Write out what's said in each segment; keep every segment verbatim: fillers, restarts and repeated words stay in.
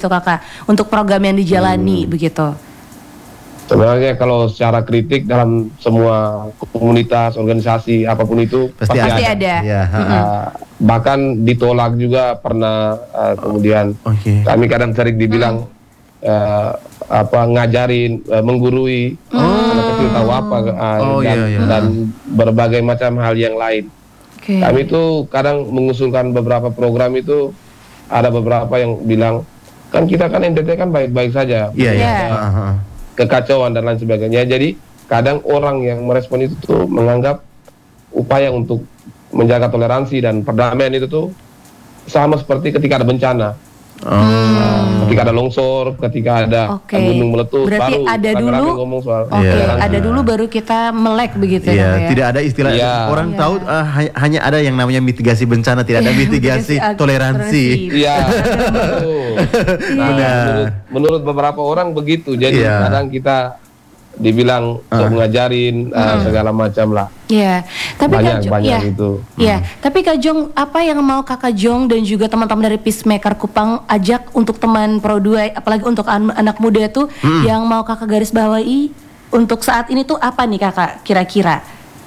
begitu Kakak untuk program yang dijalani Hmm. begitu? Sebenarnya kalau secara kritik dalam semua komunitas, organisasi apapun itu Pasti Pasti ada. ada. Ya, ha-ha. Uh, bahkan ditolak juga pernah, uh, kemudian Oke. kami kadang sering dibilang uh, apa ngajarin, uh, menggurui anak kecil tahu apa, uh, Oh, dan, iya, iya. dan berbagai macam hal yang lain. Oke. Kami itu kadang mengusulkan beberapa program itu, ada beberapa yang bilang kan kita kan N T T kan baik-baik saja, Iya, iya. Iya. Ha-ha. kekacauan dan lain sebagainya. Jadi kadang orang yang merespon itu tuh menganggap upaya untuk menjaga toleransi dan perdamaian itu tuh sama seperti ketika ada bencana, Oh. ketika ada longsor, ketika ada Oke. gunung meletus, Berarti baru ada rame-rame dulu. ngomong soal Oke, Iya. ada dulu baru kita melek begitu Iya, ya. Kak, ya? tidak ada istilah. Iya. Orang Iya. tahu uh, ha- hanya ada yang namanya mitigasi bencana, tidak ada Iya, mitigasi mitigasi toleransi. toleransi. Iya, betul. Nah, Benar. menurut, menurut beberapa orang begitu. Jadi Iya. kadang kita dibilang sok ngajarin uh, segala macam lah. Iya, tapi Kak Banyak Jong, banyak ya, itu. ya. Tapi Kak Jong, apa yang mau Kakak Jong dan juga teman-teman dari Peacemaker Kupang ajak untuk teman Pro dua, apalagi untuk an- anak muda tuh yang mau Kakak garis bawahi untuk saat ini tuh apa nih Kakak kira-kira?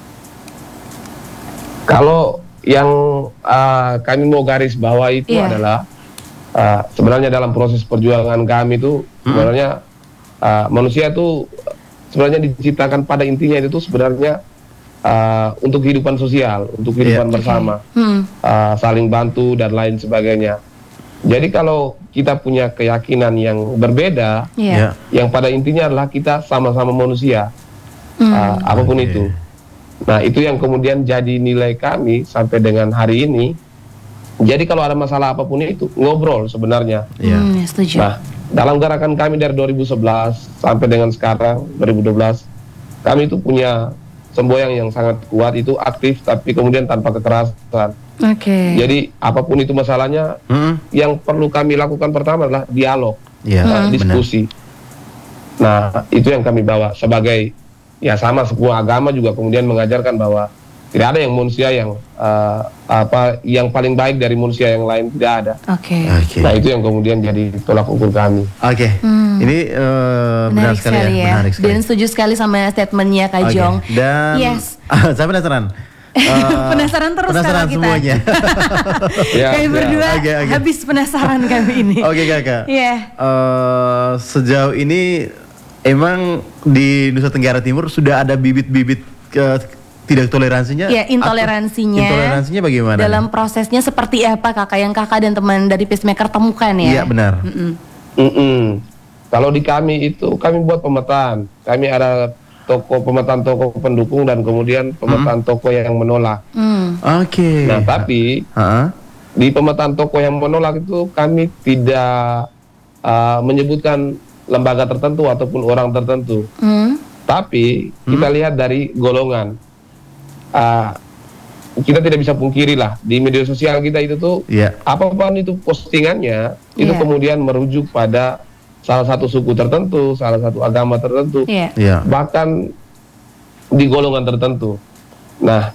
Kalau yang uh, kami mau garis bawah itu Iya. adalah uh, sebenarnya dalam proses perjuangan kami itu sebenarnya uh, manusia itu sebenarnya diciptakan pada intinya itu tuh sebenarnya uh, untuk kehidupan sosial, untuk kehidupan Iya. bersama, Hmm. uh, saling bantu dan lain sebagainya. Jadi kalau kita punya keyakinan yang berbeda, Iya. Ya. yang pada intinya adalah kita sama-sama manusia, Hmm. uh, apapun Oke. itu. Nah, itu yang kemudian jadi nilai kami sampai dengan hari ini. Jadi kalau ada masalah apapun itu, ngobrol sebenarnya. Iya. Hmm, setuju. Nah, dalam gerakan kami dari dua ribu sebelas sampai dengan sekarang dua ribu dua belas, kami itu punya semboyan yang sangat kuat, itu aktif tapi kemudian tanpa kekerasan. Oke. Jadi apapun itu masalahnya, Mm-mm. yang perlu kami lakukan pertama adalah dialog, Iya, uh, benar. diskusi. Nah, itu yang kami bawa sebagai, ya sama sebuah agama juga kemudian mengajarkan bahwa tidak ada yang manusia yang uh, apa yang paling baik dari manusia yang lain, tidak ada. Oke. Oke. Nah, itu yang kemudian jadi tolak ukur kami. Oke. Hmm. Ini eh, benar Menarik sekali ya, sekali ya. menarik sekali. Dan setuju sekali sama statementnya Kak Oke. Jong. Dan Yes. saya penasaran. Eh, Penasaran terus penasaran kalau kita. semuanya. Ya, Kami ya. berdua Oke, oke. habis penasaran kami ini. Oke kakak. Iya. Eh, sejauh ini emang di Nusa Tenggara Timur sudah ada bibit-bibit ke tidak toleransinya? Iya, intoleransinya. Atau intoleransinya bagaimana? Dalam prosesnya seperti apa Kakak yang Kakak dan teman dari Peacemaker temukan ya? Iya benar. Mm-mm. Mm-mm. Kalau di kami itu kami buat pemetaan. Kami ada toko pemetaan toko pendukung dan kemudian pemetaan toko yang menolak. Hmm. Oke. Nah, tapi Ha-ha. di pemetaan toko yang menolak itu kami tidak uh, menyebutkan lembaga tertentu ataupun orang tertentu. Hmm. Tapi kita lihat dari golongan. Uh, kita tidak bisa pungkiri lah di media sosial kita itu tuh Iya. apapun itu postingannya itu Iya. kemudian merujuk pada salah satu suku tertentu, salah satu agama tertentu, Iya. Iya. bahkan di golongan tertentu. Nah,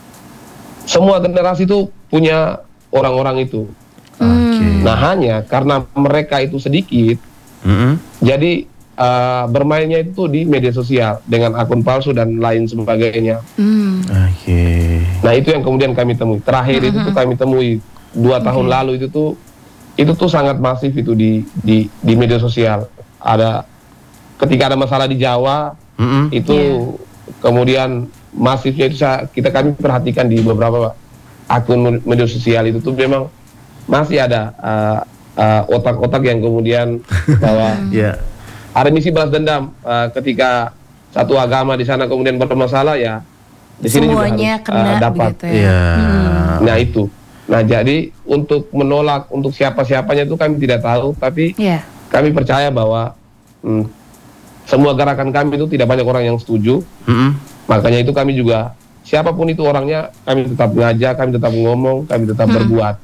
semua generasi itu punya orang-orang itu. Oke. Nah, hanya karena mereka itu sedikit, Mm-mm. jadi uh, bermainnya itu di media sosial dengan akun palsu dan lain sebagainya. Hmm. Oke. Nah, itu yang kemudian kami temui. Terakhir itu tuh kami temui dua tahun lalu itu tuh itu tuh sangat masif itu di di di media sosial. Ada ketika ada masalah di Jawa Mm-mm. itu kemudian masifnya itu sa- kita kami perhatikan di beberapa akun media sosial itu tuh memang masih ada uh, uh, otak-otak yang kemudian bahwa Iya. ada misi balas dendam uh, ketika satu agama di sana kemudian bermasalah, ya di sini Semuanya juga harus, kena uh, dapat. begitu ya. Iya. Nah, itu. Nah, jadi untuk menolak untuk siapa-siapanya itu kami tidak tahu, tapi Iya. kami percaya bahwa hmm, semua gerakan kami itu tidak banyak orang yang setuju. Mm-mm. Makanya itu kami juga siapapun itu orangnya, kami tetap ngajak, kami tetap ngomong, kami tetap berbuat.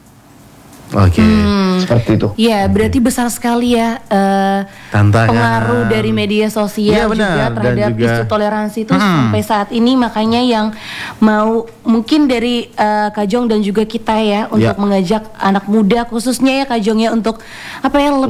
Oke. Seperti itu. Iya, berarti besar sekali ya eh, Tantangan. pengaruh dari media sosial Iya, benar. juga Dan terhadap juga- isu toleransi itu Hmm. sampai saat ini. Makanya yang mau mungkin dari eh, Kak Jong dan juga kita ya untuk Ya. mengajak anak muda khususnya ya Kak Jong ya untuk apa ya